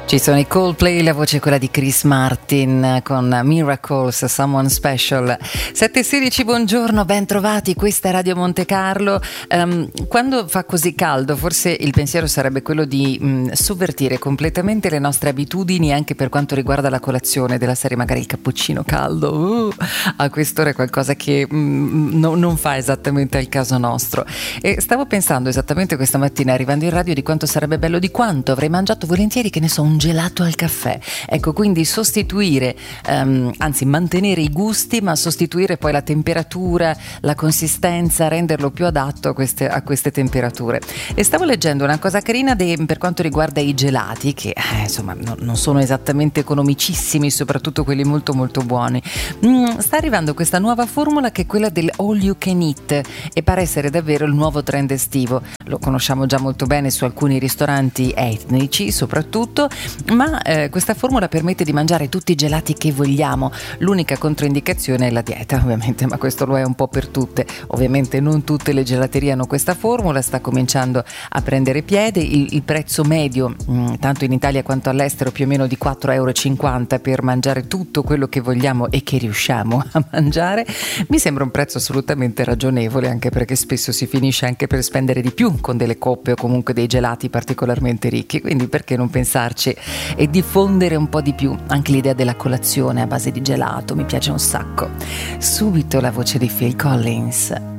Ci sono i Coldplay, la voce è quella di Chris Martin con Miracles, Someone Special. 7:16, buongiorno, ben trovati, questa è Radio Monte Carlo. Quando fa così caldo, forse il pensiero sarebbe quello di sovvertire completamente le nostre abitudini anche per quanto riguarda la colazione, della serie magari il cappuccino caldo. A quest'ora è qualcosa che non fa esattamente al caso nostro. E stavo pensando esattamente questa mattina, arrivando in radio, di quanto sarebbe bello, di quanto avrei mangiato volentieri, che ne so, un gelato al caffè. Ecco, quindi sostituire, anzi mantenere i gusti, ma sostituire poi la temperatura, la consistenza, renderlo più adatto a queste temperature. E stavo leggendo una cosa carina per quanto riguarda i gelati, che insomma non sono esattamente economicissimi, soprattutto quelli molto molto buoni. Sta arrivando questa nuova formula che è quella del all you can eat e pare essere davvero il nuovo trend estivo. Lo conosciamo già molto bene su alcuni ristoranti etnici soprattutto, ma questa formula permette di mangiare tutti i gelati che vogliamo. L'unica controindicazione è la dieta, ovviamente, ma questo lo è un po' per tutte. Ovviamente non tutte le gelaterie hanno questa formula, sta cominciando a prendere piede. Il prezzo medio, tanto in Italia quanto all'estero, più o meno di 4,50 € per mangiare tutto quello che vogliamo e che riusciamo a mangiare, mi sembra un prezzo assolutamente ragionevole, anche perché spesso si finisce anche per spendere di più con delle coppe o comunque dei gelati particolarmente ricchi, quindi perché non pensarci e diffondere un po' di più anche l'idea della colazione a base di gelato. Mi piace un sacco. Subito la voce di Phil Collins.